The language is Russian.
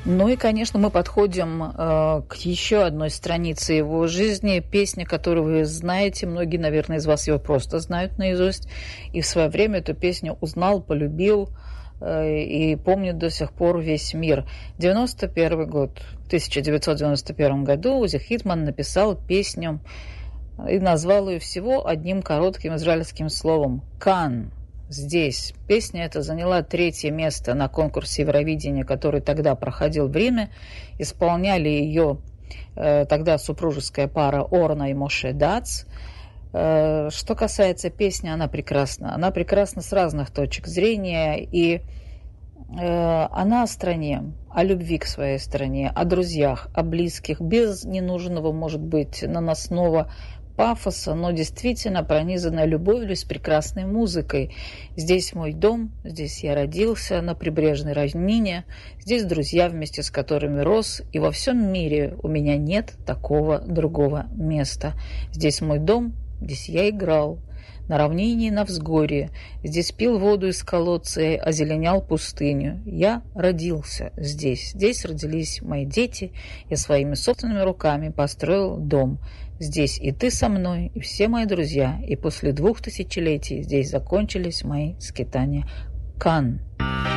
Ну и, конечно, мы подходим к еще одной странице его жизни. Песня, которую вы знаете, многие, наверное, из вас ее просто знают наизусть. И в свое время эту песню узнал, полюбил и помнит до сих пор весь мир. 91 год. В 1991 году Узи Хитман написал песню и назвал ее всего одним коротким израильским словом «Кан». Здесь. Песня эта заняла 3-е место на конкурсе Евровидения, который тогда проходил в Риме. Исполняли ее тогда супружеская пара Орна и Моше Дац. Что касается песни, она прекрасна. Она прекрасна с разных точек зрения. И она о стране, о любви к своей стране, о друзьях, о близких, без ненужного, может быть, наносного пафоса, но действительно пронизанная любовью с прекрасной музыкой. Здесь мой дом, здесь я родился, на прибрежной равнине, здесь друзья, вместе с которыми рос, и во всем мире у меня нет такого другого места. Здесь мой дом, здесь я играл, на равнине и на взгорье, здесь пил воду из колодца и озеленял пустыню. Я родился здесь, здесь родились мои дети, я своими собственными руками построил дом. Здесь и ты со мной, и все мои друзья, и после 2 тысячелетий здесь закончились мои скитания. Кан.